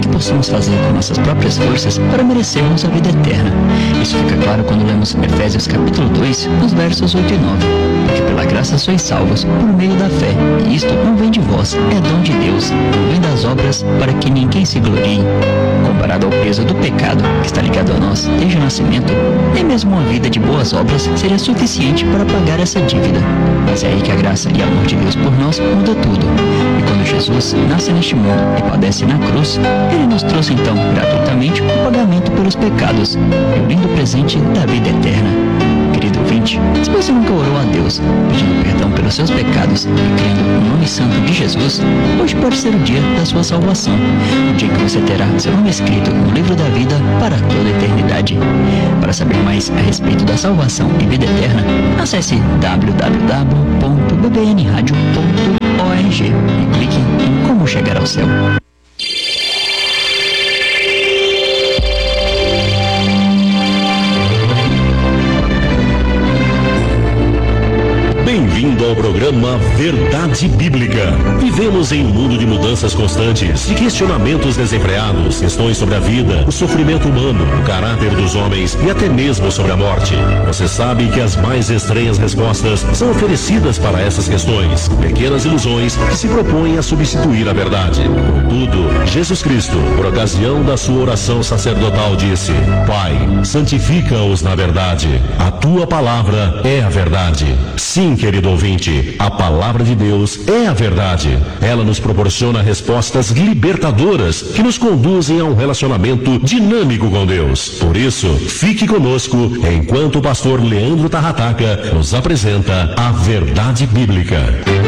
possamos fazer com nossas próprias forças para merecermos a vida eterna. Isso fica claro quando lemos Efésios capítulo 2, nos versos 8 e 9. Porque pela graça sois salvos, por meio da fé. E isto não vem de vós, é dom de Deus, não vem das obras, para que ninguém se glorie. Comparado ao peso do pecado que está ligado a nós desde o nascimento, nem mesmo uma vida de boas obras seria suficiente para pagar essa dívida. Mas é aí que a graça e o amor de Deus por nós muda tudo. E quando Jesus nasce neste mundo e padece na cruz, ele nos trouxe então gratuitamente o pagamento pelos pecados e o lindo presente da vida eterna. Querido ouvinte, se você nunca orou a Deus, pedindo perdão pelos seus pecados e crendo no nome santo de Jesus, hoje pode ser o dia da sua salvação, o dia que você terá seu nome escrito no livro da vida para toda a eternidade. Para saber mais a respeito da salvação e vida eterna, acesse www.bbnradio.org e clique em Como Chegar ao Céu. Bem-vindo ao programa Verdade Bíblica. Vivemos em um mundo de mudanças constantes, de questionamentos desenfreados, questões sobre a vida, o sofrimento humano, o caráter dos homens e até mesmo sobre a morte. Você sabe que as mais estranhas respostas são oferecidas para essas questões, pequenas ilusões que se propõem a substituir a verdade. Contudo, Jesus Cristo, por ocasião da sua oração sacerdotal, disse: Pai, santifica-os na verdade. A tua palavra é a verdade. Sim, querido ouvinte, a palavra de Deus é a verdade. Ela nos proporciona respostas libertadoras que nos conduzem a um relacionamento dinâmico com Deus. Por isso, fique conosco enquanto o pastor Leandro Tarrataca nos apresenta a Verdade Bíblica.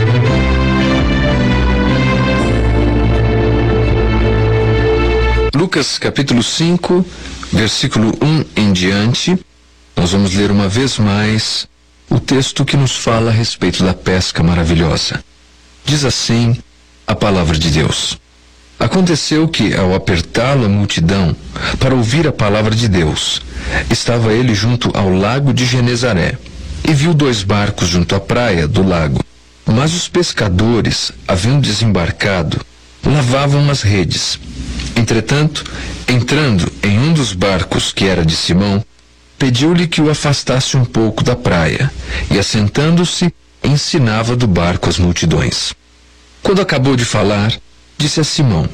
Lucas capítulo 5, versículo 1 em diante, nós vamos ler uma vez mais o texto que nos fala a respeito da pesca maravilhosa. Diz assim a palavra de Deus: Aconteceu que, ao apertá-lo a multidão para ouvir a palavra de Deus, estava ele junto ao lago de Genezaré, e viu 2 barcos junto à praia do lago. Mas os pescadores, havendo desembarcado, lavavam as redes. Entretanto, entrando em um dos barcos, que era de Simão, pediu-lhe que o afastasse um pouco da praia, e assentando-se, ensinava do barco as multidões. Quando acabou de falar, disse a Simão: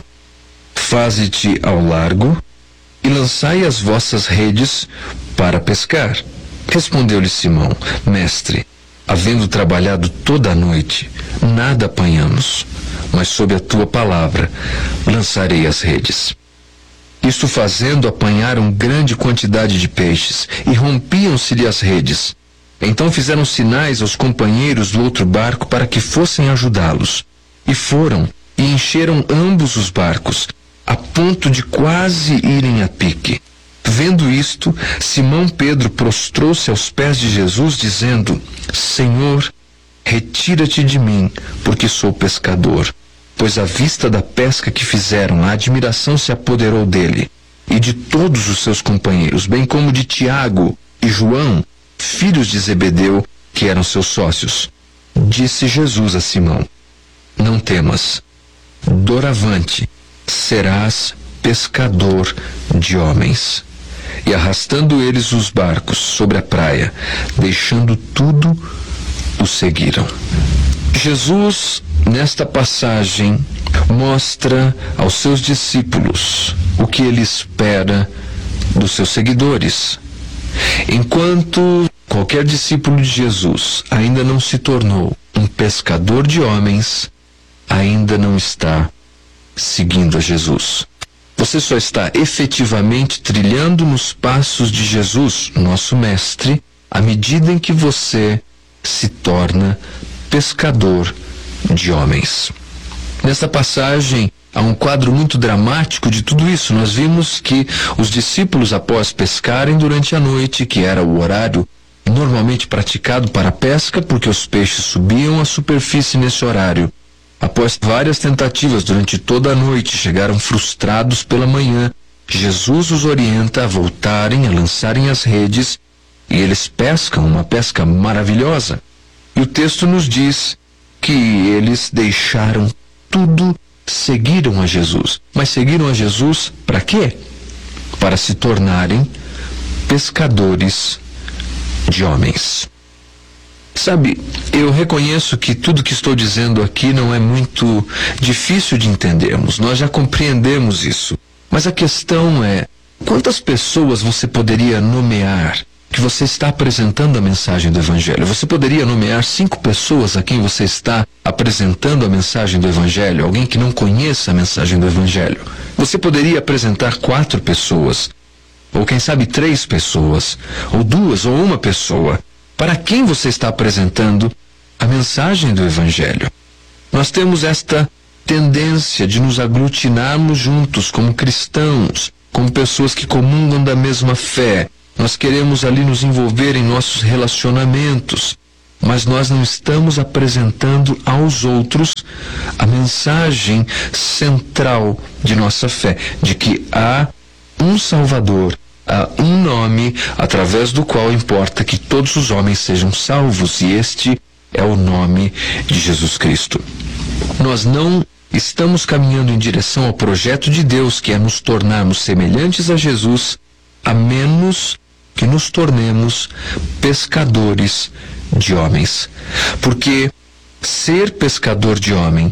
Faze-te ao largo e lançai as vossas redes para pescar. Respondeu-lhe Simão: Mestre, havendo trabalhado toda a noite, nada apanhamos, mas sob a tua palavra lançarei as redes. Isto fazendo, apanharam grande quantidade de peixes, e rompiam-se-lhe as redes. Então fizeram sinais aos companheiros do outro barco para que fossem ajudá-los. E foram, e encheram ambos os barcos, a ponto de quase irem a pique. Vendo isto, Simão Pedro prostrou-se aos pés de Jesus, dizendo: Senhor, retira-te de mim, porque sou pescador. Pois à vista da pesca que fizeram, a admiração se apoderou dele e de todos os seus companheiros, bem como de Tiago e João, filhos de Zebedeu, que eram seus sócios. Disse Jesus a Simão: Não temas, doravante serás pescador de homens. E arrastando eles os barcos sobre a praia, deixando tudo, o seguiram. Jesus, nesta passagem, mostra aos seus discípulos o que ele espera dos seus seguidores. Enquanto qualquer discípulo de Jesus ainda não se tornou um pescador de homens, ainda não está seguindo a Jesus. Você só está efetivamente trilhando nos passos de Jesus, nosso mestre, à medida em que você se torna pescador de homens. Nesta passagem, há um quadro muito dramático de tudo isso. Nós vimos que os discípulos, após pescarem durante a noite, que era o horário normalmente praticado para a pesca, porque os peixes subiam à superfície nesse horário, após várias tentativas durante toda a noite, chegaram frustrados pela manhã. Jesus os orienta a voltarem, a lançarem as redes, e eles pescam uma pesca maravilhosa. E o texto nos diz que eles deixaram tudo seguiram a Jesus. Mas seguiram a Jesus para quê? Para se tornarem pescadores de homens. Sabe, eu reconheço que tudo que estou dizendo aqui não é muito difícil de entendermos. Nós já compreendemos isso. Mas a questão é, quantas pessoas você poderia nomear que você está apresentando a mensagem do Evangelho? Você poderia nomear 5 pessoas a quem você está apresentando a mensagem do Evangelho? Alguém que não conheça a mensagem do Evangelho? Você poderia apresentar 4 pessoas, ou quem sabe 3 pessoas, ou 2 ou 1 pessoa, para quem você está apresentando a mensagem do Evangelho. Nós temos esta tendência de nos aglutinarmos juntos como cristãos, como pessoas que comungam da mesma fé. Nós queremos ali nos envolver em nossos relacionamentos, mas nós não estamos apresentando aos outros a mensagem central de nossa fé, de que há um Salvador, há um nome através do qual importa que todos os homens sejam salvos, e este é o nome de Jesus Cristo. Nós não estamos caminhando em direção ao projeto de Deus, que é nos tornarmos semelhantes a Jesus, a menos que nos tornemos pescadores de homens. Porque ser pescador de homem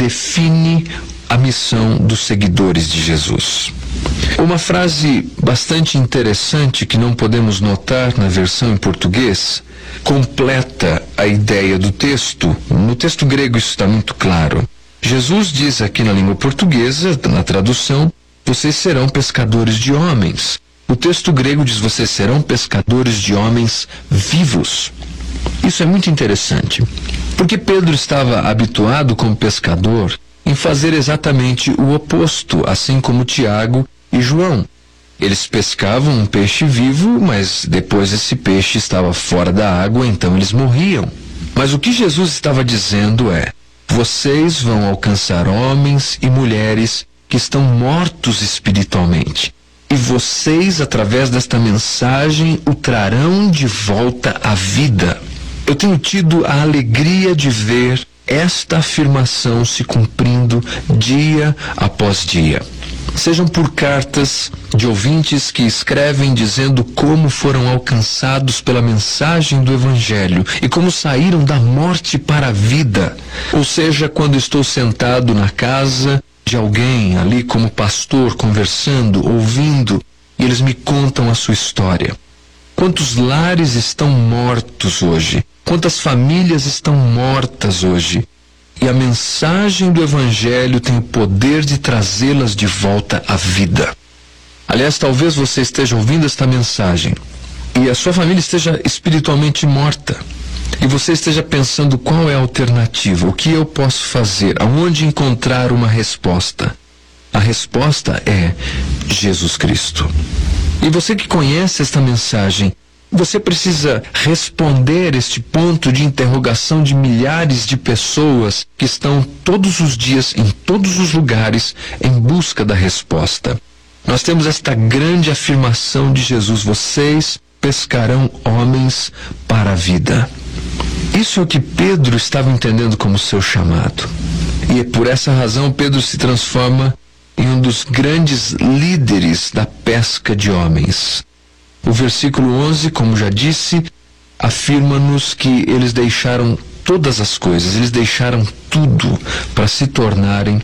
define a missão dos seguidores de Jesus. Uma frase bastante interessante que não podemos notar na versão em português completa a ideia do texto. No texto grego isso está muito claro. Jesus diz aqui na língua portuguesa, na tradução, vocês serão pescadores de homens. O texto grego diz, vocês serão pescadores de homens vivos. Isso é muito interessante, porque Pedro estava habituado como pescador em fazer exatamente o oposto, assim como Tiago e João. Eles pescavam um peixe vivo, mas depois esse peixe estava fora da água, então eles morriam. Mas o que Jesus estava dizendo é, vocês vão alcançar homens e mulheres que estão mortos espiritualmente. E vocês, através desta mensagem, o trarão de volta à vida. Eu tenho tido a alegria de ver esta afirmação se cumprindo dia após dia. Sejam por cartas de ouvintes que escrevem dizendo como foram alcançados pela mensagem do Evangelho e como saíram da morte para a vida. Ou seja, quando estou sentado na casa de alguém ali como pastor, conversando, ouvindo, e eles me contam a sua história. Quantos lares estão mortos hoje? Quantas famílias estão mortas hoje? E a mensagem do Evangelho tem o poder de trazê-las de volta à vida. Aliás, talvez você esteja ouvindo esta mensagem e a sua família esteja espiritualmente morta. E você esteja pensando qual é a alternativa, o que eu posso fazer, aonde encontrar uma resposta. A resposta é Jesus Cristo. E você que conhece esta mensagem, você precisa responder este ponto de interrogação de milhares de pessoas que estão todos os dias, em todos os lugares, em busca da resposta. Nós temos esta grande afirmação de Jesus, vocês pescarão homens para a vida. Isso é o que Pedro estava entendendo como seu chamado. E por essa razão Pedro se transforma em um dos grandes líderes da pesca de homens. O versículo 11, como já disse, afirma-nos que eles deixaram todas as coisas, eles deixaram tudo para se tornarem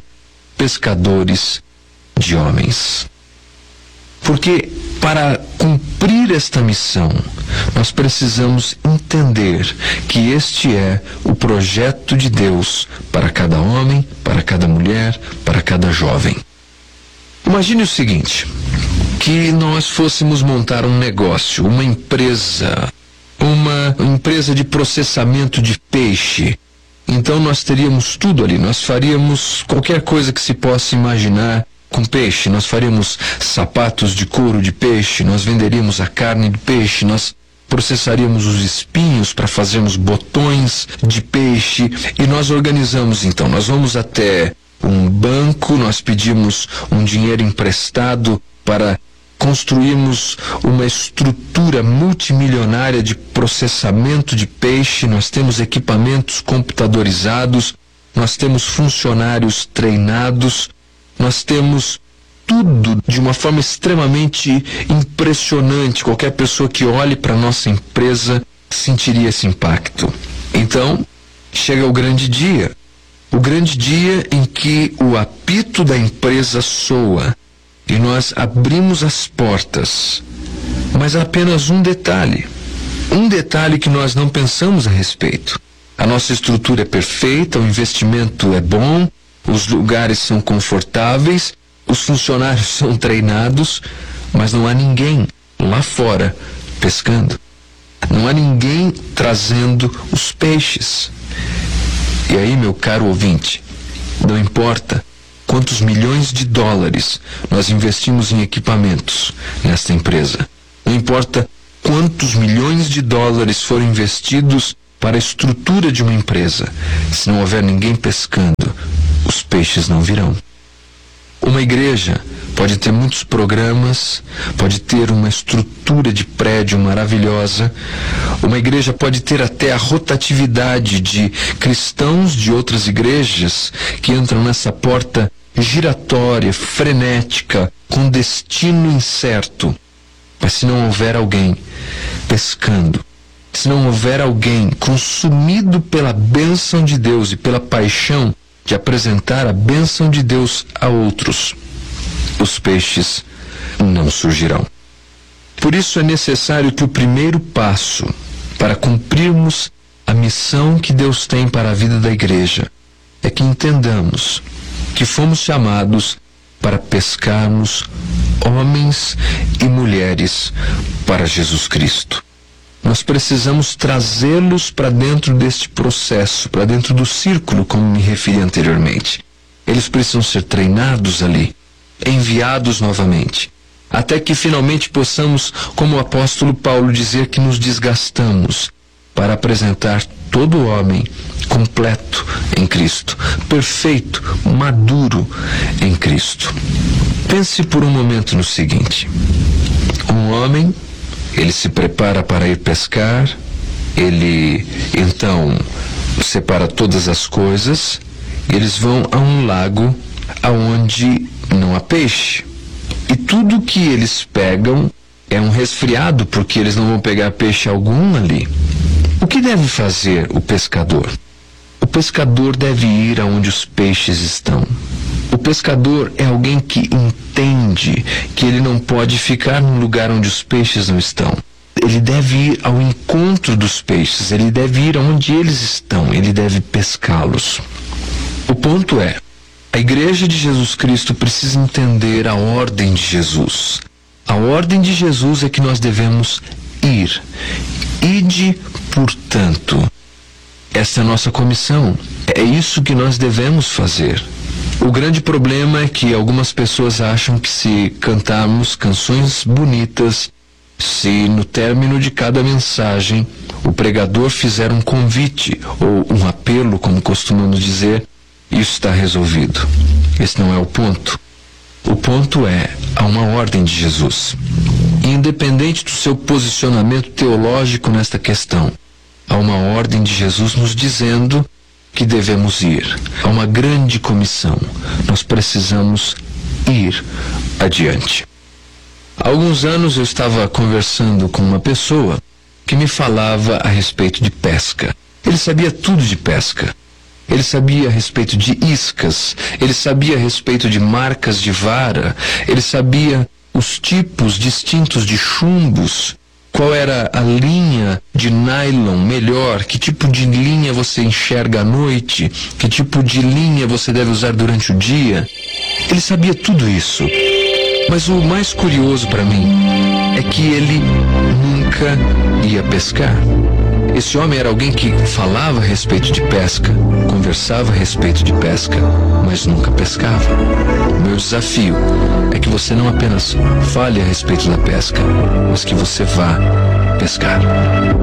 pescadores de homens. Porque para cumprir esta missão, nós precisamos entender que este é o projeto de Deus para cada homem, para cada mulher, para cada jovem. Imagine o seguinte, que nós fôssemos montar um negócio, uma empresa de processamento de peixe. Então nós teríamos tudo ali, nós faríamos qualquer coisa que se possa imaginar com peixe, nós faríamos sapatos de couro de peixe, nós venderíamos a carne de peixe, nós processaríamos os espinhos para fazermos botões de peixe e nós organizamos então, nós vamos até um banco, nós pedimos um dinheiro emprestado para construirmos uma estrutura multimilionária de processamento de peixe, nós temos equipamentos computadorizados, nós temos funcionários treinados, nós temos tudo de uma forma extremamente impressionante. Qualquer pessoa que olhe para a nossa empresa sentiria esse impacto. Então, chega o grande dia em que o apito da empresa soa e nós abrimos as portas. Mas há apenas um detalhe que nós não pensamos a respeito. A nossa estrutura é perfeita, o investimento é bom, os lugares são confortáveis, os funcionários são treinados, mas não há ninguém lá fora pescando. Não há ninguém trazendo os peixes. E aí, meu caro ouvinte, não importa quantos milhões de dólares nós investimos em equipamentos nesta empresa, não importa quantos milhões de dólares foram investidos para a estrutura de uma empresa, se não houver ninguém pescando, os peixes não virão. Uma igreja pode ter muitos programas, pode ter uma estrutura de prédio maravilhosa, uma igreja pode ter até a rotatividade de cristãos de outras igrejas que entram nessa porta giratória, frenética, com destino incerto. Mas se não houver alguém pescando, se não houver alguém consumido pela bênção de Deus e pela paixão de apresentar a bênção de Deus a outros, os peixes não surgirão. Por isso é necessário que o primeiro passo para cumprirmos a missão que Deus tem para a vida da igreja é que entendamos que fomos chamados para pescarmos homens e mulheres para Jesus Cristo. Nós precisamos trazê-los para dentro deste processo, para dentro do círculo, como me referi anteriormente. Eles precisam ser treinados ali, enviados novamente, até que finalmente possamos, como o apóstolo Paulo, dizer que nos desgastamos para apresentar todo homem completo em Cristo, perfeito, maduro em Cristo. Pense por um momento no seguinte: um homem, ele se prepara para ir pescar, ele então separa todas as coisas, e eles vão a um lago aonde não há peixe. E tudo que eles pegam é um resfriado, porque eles não vão pegar peixe algum ali. O que deve fazer o pescador? O pescador deve ir aonde os peixes estão. O pescador é alguém que entende que ele não pode ficar num lugar onde os peixes não estão. Ele deve ir ao encontro dos peixes, ele deve ir aonde eles estão, ele deve pescá-los. O ponto é, a igreja de Jesus Cristo precisa entender a ordem de Jesus. A ordem de Jesus é que nós devemos ir. Ide, portanto. Essa é a nossa comissão. É isso que nós devemos fazer. O grande problema é que algumas pessoas acham que se cantarmos canções bonitas, se no término de cada mensagem o pregador fizer um convite ou um apelo, como costumamos dizer, isso está resolvido. Esse não é o ponto. O ponto é, há uma ordem de Jesus. E independente do seu posicionamento teológico nesta questão, há uma ordem de Jesus nos dizendo que devemos ir. Há uma grande comissão. Nós precisamos ir adiante. Há alguns anos eu estava conversando com uma pessoa que me falava a respeito de pesca. Ele sabia tudo de pesca. Ele sabia a respeito de iscas, ele sabia a respeito de marcas de vara, ele sabia os tipos distintos de chumbos, qual era a linha de nylon melhor, que tipo de linha você enxerga à noite, que tipo de linha você deve usar durante o dia. Ele sabia tudo isso. Mas o mais curioso para mim é que ele nunca ia pescar. Esse homem era alguém que falava a respeito de pesca, conversava a respeito de pesca, mas nunca pescava. O meu desafio é que você não apenas fale a respeito da pesca, mas que você vá pescar.